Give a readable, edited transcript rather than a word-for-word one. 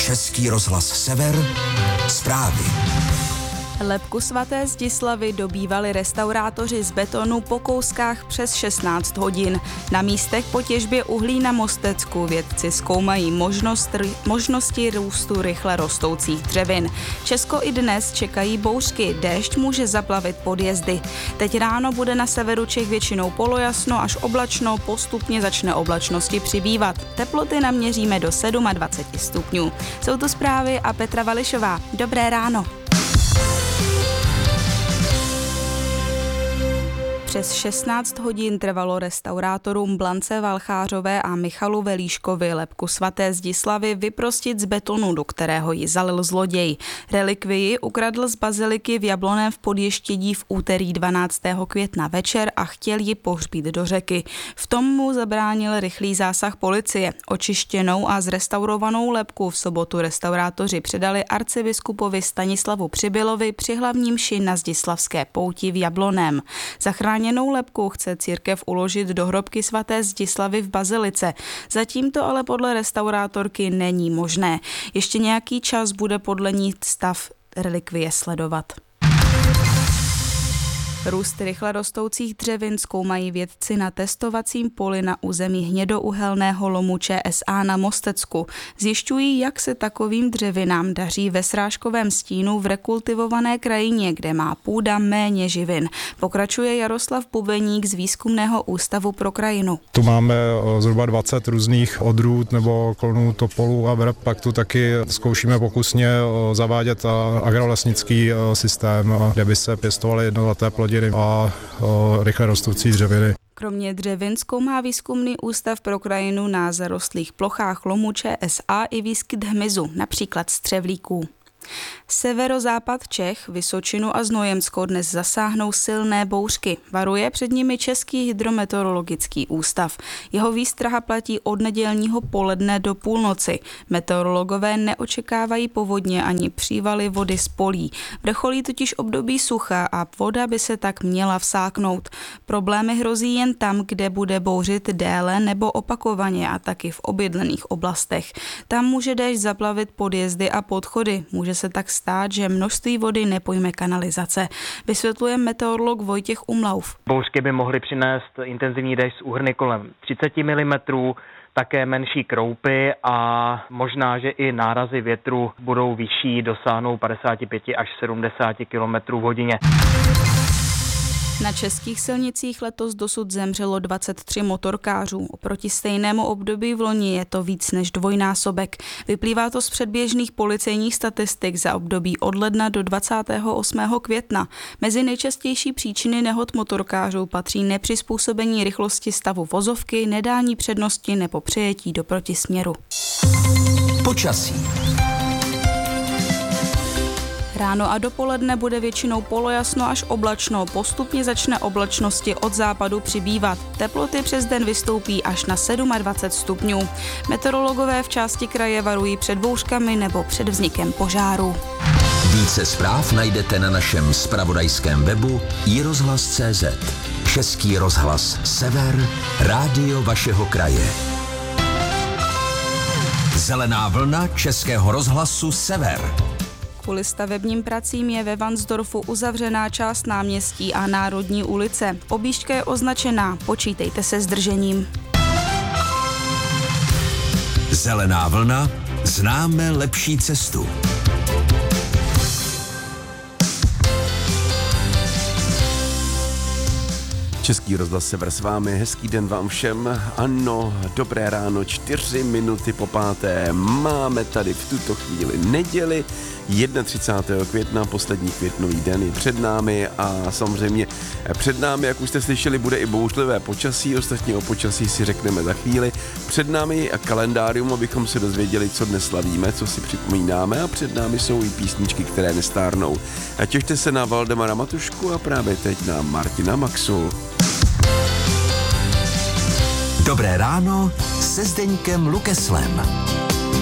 Český rozhlas Sever, zprávy. Lebku svaté Zdislavy dobývali restaurátoři z betonu po kouskách přes 16 hodin. Na místech po těžbě uhlí na Mostecku vědci zkoumají možnosti růstu rychle rostoucích dřevin. Česko i dnes čekají bouřky, déšť může zaplavit podjezdy. Teď ráno bude na severu Čech většinou polojasno až oblačno, postupně začne oblačnosti přibývat. Teploty naměříme do 27 stupňů. Jsou to zprávy a Petra Vališová. Dobré ráno. Přes 16 hodin trvalo restaurátorům Blance Valchářové a Michalu Velíškovi lebku svaté Zdislavy vyprostit z betonu, do kterého ji zalil zloděj. Relikvii ukradl z baziliky v Jablonném v Podještědí v úterý 12. května večer a chtěl ji pohřbít do řeky. V tom mu zabránil rychlý zásah policie. Očištěnou a zrestaurovanou lebku v sobotu restaurátoři předali arcibiskupovi Stanislavu Přibylovi při hlavní mši na Zdislavské pouti v Jablonném. Zachráněnou lebku chce církev uložit do hrobky svaté Zdislavy v bazilice. Zatím to ale podle restaurátorky není možné. Ještě nějaký čas bude podle ní stav relikvie sledovat. Růst rychle rostoucích dřevin zkoumají vědci na testovacím poli na území hnědouhelného lomu ČSA na Mostecku. Zjišťují, jak se takovým dřevinám daří ve srážkovém stínu v rekultivované krajině, kde má půda méně živin. Pokračuje Jaroslav Bubeník z Výzkumného ústavu pro krajinu. Tu máme zhruba 20 různých odrůd nebo klonů topolů a vrb, pak tu taky zkoušíme pokusně zavádět agrolesnický systém, kde by se pěstovaly jednoleté plodiny a rychle rostoucí dřeviny. Kromě dřevin zkoumá Výzkumný ústav pro krajinu na zarostlých plochách lomu ČSA i výskyt hmyzu, například střevlíků. Severozápad Čech, Vysočinu a Znojemsko dnes zasáhnou silné bouřky. Varuje před nimi Český hydrometeorologický ústav. Jeho výstraha platí od nedělního poledne do půlnoci. Meteorologové neočekávají povodně ani přívaly vody z polí. Vrcholí totiž období sucha a voda by se tak měla vsáknout. Problémy hrozí jen tam, kde bude bouřit déle nebo opakovaně a taky v obydlených oblastech. Tam může déšť zaplavit podjezdy a podchody. Může se tak stát, že množství vody nepojme kanalizace. Vysvětluje meteorolog Vojtěch Umlauf. Bouřky by mohly přinést intenzivní déšť z úhrny kolem 30 mm, také menší kroupy a možná, že i nárazy větru budou vyšší, dosáhnou 55 až 70 km v hodině. Na českých silnicích letos dosud zemřelo 23 motorkářů. Oproti stejnému období v loni je to víc než dvojnásobek. Vyplývá to z předběžných policejních statistik za období od ledna do 28. května. Mezi nejčastější příčiny nehod motorkářů patří nepřizpůsobení rychlosti stavu vozovky, nedání přednosti nebo přejetí do protisměru. Počasí. Ráno a dopoledne bude většinou polojasno až oblačno, postupně začne oblačnosti od západu přibývat. Teploty přes den vystoupí až na 27 stupňů. Meteorologové v části kraje varují před bouřkami nebo před vznikem požáru. Více zpráv najdete na našem zpravodajském webu iRozhlas.cz. Český rozhlas Sever, rádio vašeho kraje. Zelená vlna Českého rozhlasu Sever. Kvůli stavebním pracím je ve Varnsdorfu uzavřená část náměstí a Národní ulice. Objížďka je označená, počítejte se zdržením. Zelená vlna, známe lepší cestu. Český rozhlas Sever s vámi, hezký den vám všem, ano, dobré ráno, 4 minuty po 5. Máme tady v tuto chvíli neděli, 31. května, poslední květnový den je před námi a samozřejmě před námi, jak už jste slyšeli, bude i bouřlivé počasí, ostatně o počasí si řekneme za chvíli. Před námi kalendárium, abychom se dozvěděli, co dnes slavíme, co si připomínáme a před námi jsou i písničky, které nestárnou. A těšte se na Valdemara Matušku a právě teď na Martina Maxu. Dobré ráno se Zdeňkem Lukeslem.